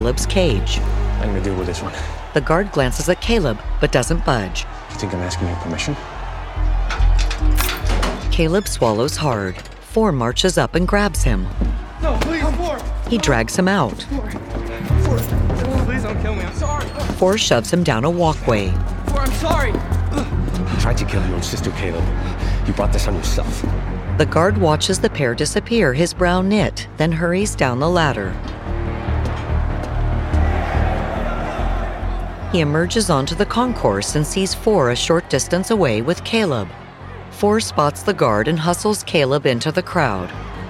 Caleb's cage. I'm gonna deal with this one. The guard glances at Caleb, but doesn't budge. You think I'm asking your permission? Caleb swallows hard. Four marches up and grabs him. No, please, Four. He drags him out. Four, please don't kill me. I'm sorry. Four shoves him down a walkway. Four, I'm sorry. You tried to kill your own sister, Caleb. You brought this on yourself. The guard watches the pair disappear, his brow knit, then hurries down the ladder. He emerges onto the concourse and sees Four a short distance away with Caleb. Four spots the guard and hustles Caleb into the crowd.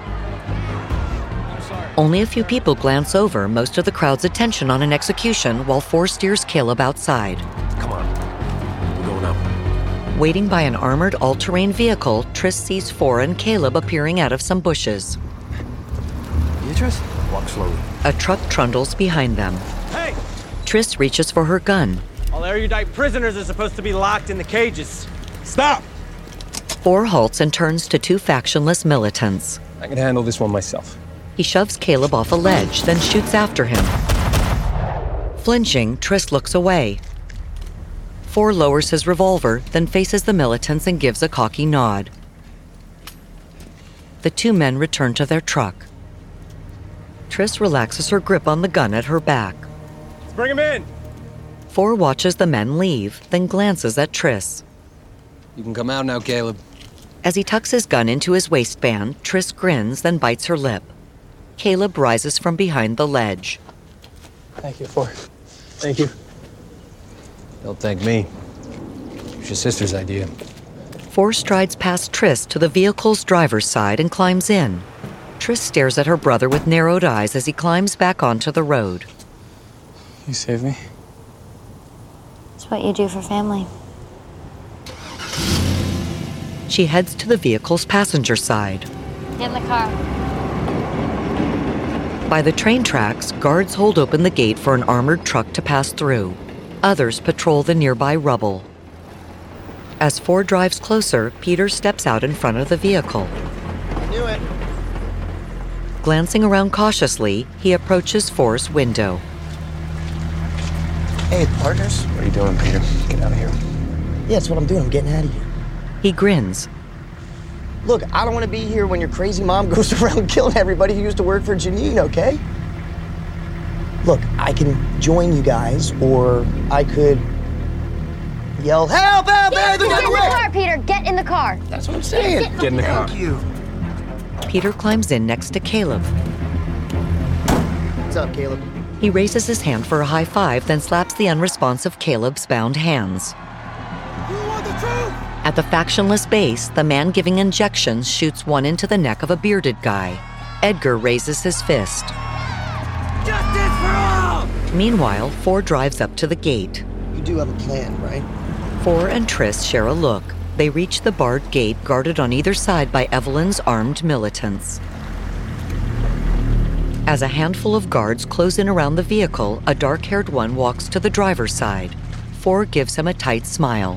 Only a few people glance over, most of the crowd's attention on an execution, while Four steers Caleb outside. Come on. We're going up. Waiting by an armored all-terrain vehicle, Tris sees Four and Caleb appearing out of some bushes. Beatrice? Walk slowly. A truck trundles behind them. Hey! Tris reaches for her gun. All erudite prisoners are supposed to be locked in the cages. Stop! Four halts and turns to two factionless militants. I can handle this one myself. He shoves Caleb off a ledge, then shoots after him. Flinching, Tris looks away. Four lowers his revolver, then faces the militants and gives a cocky nod. The two men return to their truck. Tris relaxes her grip on the gun at her back. Let's bring him in! Four watches the men leave, then glances at Tris. You can come out now, Caleb. As he tucks his gun into his waistband, Tris grins, then bites her lip. Caleb rises from behind the ledge. Thank you, Four. Thank you. Don't thank me. It's your sister's idea. Four strides past Tris to the vehicle's driver's side and climbs in. Tris stares at her brother with narrowed eyes as he climbs back onto the road. You saved me. It's what you do for family. She heads to the vehicle's passenger side. Get in the car. By the train tracks, guards hold open the gate for an armored truck to pass through. Others patrol the nearby rubble. As Four drives closer, Peter steps out in front of the vehicle. Knew it. Glancing around cautiously, he approaches Four's window. Hey, partners. What are you doing, Peter? Get out of here. Yeah, that's what I'm doing. I'm getting out of here. He grins. Look, I don't want to be here when your crazy mom goes around killing everybody who used to work for Janine, okay? Look, I can join you guys, or I could yell, help, help, Get help, in the car, Peter. Get in the car. That's what I'm saying. Get in the car. Thank you. Peter climbs in next to Caleb. What's up, Caleb? He raises his hand for a high five, then slaps the unresponsive Caleb's bound hands. You want the truth? At the factionless base, the man giving injections shoots one into the neck of a bearded guy. Edgar raises his fist. Justice for all! Meanwhile, Four drives up to the gate. You do have a plan, right? Four and Tris share a look. They reach the barred gate guarded on either side by Evelyn's armed militants. As a handful of guards close in around the vehicle, a dark-haired one walks to the driver's side. Four gives him a tight smile.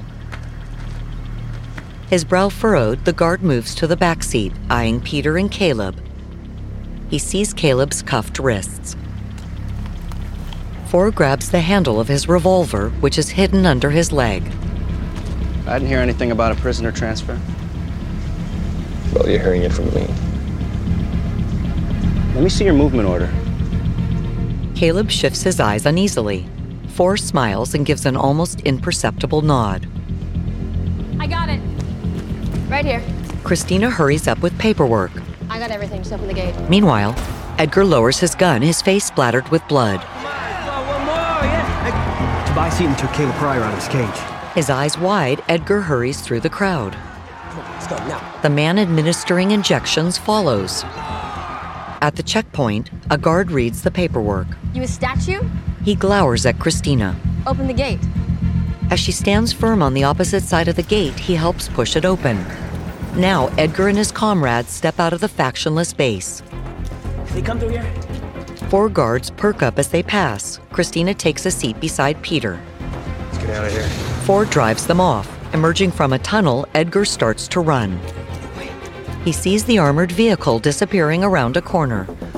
His brow furrowed, the guard moves to the back seat, eyeing Peter and Caleb. He sees Caleb's cuffed wrists. Four grabs the handle of his revolver, which is hidden under his leg. I didn't hear anything about a prisoner transfer. Well, you're hearing it from me. Let me see your movement order. Caleb shifts his eyes uneasily. Four smiles and gives an almost imperceptible nod. I got it. Right here. Christina hurries up with paperwork. I got everything. Just open the gate. Meanwhile, Edgar lowers his gun, his face splattered with blood. One more, yeah. Tobias Eaton took Caleb Pryor out of his cage. His eyes wide, Edgar hurries through the crowd. Come on, let's go now. The man administering injections follows. At the checkpoint, a guard reads the paperwork. You a statue? He glowers at Christina. Open the gate. As she stands firm on the opposite side of the gate, he helps push it open. Now, Edgar and his comrades step out of the factionless base. They come through here? Four guards perk up as they pass. Christina takes a seat beside Peter. Let's get out of here. Four drives them off. Emerging from a tunnel, Edgar starts to run. He sees the armored vehicle disappearing around a corner.